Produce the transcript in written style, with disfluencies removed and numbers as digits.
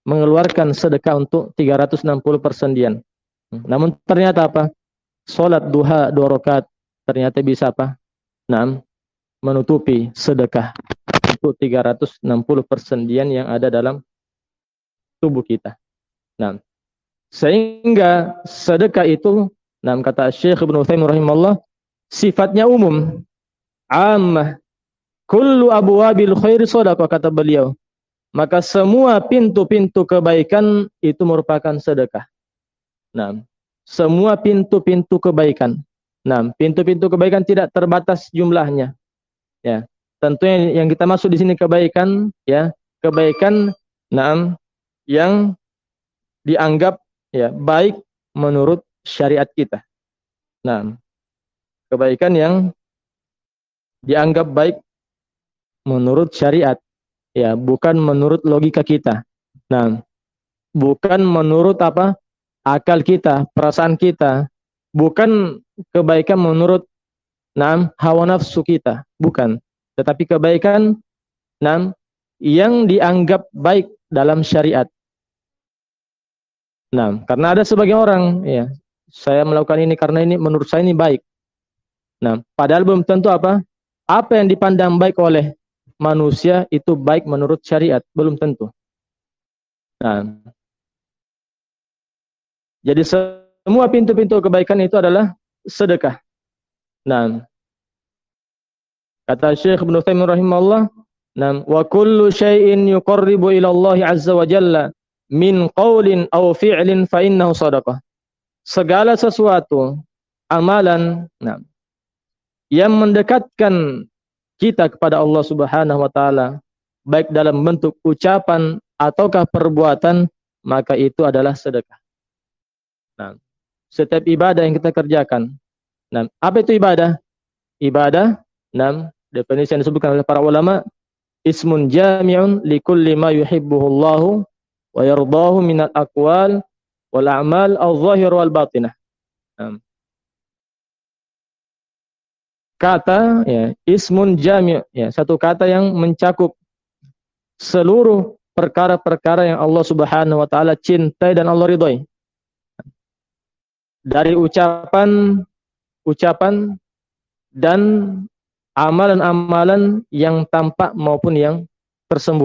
mengeluarkan sedekah untuk 360 persendian. Namun ternyata apa? Salat duha 2 rakaat ternyata bisa apa? Menutupi sedekah untuk 360 persendian yang ada dalam tubuh kita. Sehingga sedekah itu, kata Syekh Ibnu Utsaimin rahimahullah, sifatnya umum, ammah, kullu abwabil khairi shadaqah, kata beliau. Maka semua pintu-pintu kebaikan itu merupakan sedekah. Semua pintu-pintu kebaikan. Pintu-pintu kebaikan tidak terbatas jumlahnya. Ya, tentunya yang kita masuk di sini kebaikan, ya, kebaikan, yang dianggap ya baik menurut syariat kita. Kebaikan yang dianggap baik menurut syariat. Ya, bukan menurut logika kita. Bukan menurut apa? Akal kita, perasaan kita. Bukan kebaikan menurut hawa nafsu kita, bukan. Tetapi kebaikan yang dianggap baik dalam syariat. Karena ada sebagian orang, ya, saya melakukan ini karena ini menurut saya ini baik. Padahal belum tentu apa yang dipandang baik oleh manusia itu baik menurut syariat, belum tentu. Jadi semua pintu-pintu kebaikan itu adalah sedekah. Kata Syekh Ibnu Utsaimin rahimahullah, wa kullu syai'in yuqarribu ila Allah azza wa jalla min qaulin aw fi'lin fa innahu shadaqah. Segala sesuatu amalan yang mendekatkan kita kepada Allah Subhanahu wa taala baik dalam bentuk ucapan ataukah perbuatan, maka itu adalah sedekah. Setiap ibadah yang kita kerjakan. Apa itu ibadah? Ibadah, definisi yang disebutkan oleh para ulama, ismun jami'un likulli ma yuhibbuhullahu wa yardahu minal aqwal wal a'mal al-zahir wal batinah. Kata, ya, ismun jami', ya, satu kata yang mencakup seluruh perkara-perkara yang Allah Subhanahu wa taala cintai dan Allah ridhoi. Dari ucapan dan amalan-amalan yang tampak maupun yang tersembunyi.